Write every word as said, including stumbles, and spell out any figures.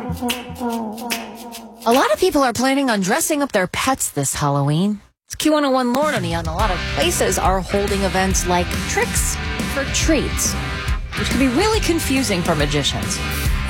A lot of people are planning on dressing up their pets this Halloween. It's Q one oh one Lauren O'Neill, and a lot of places are holding events like Tricks for Treats, which can be really confusing for magicians.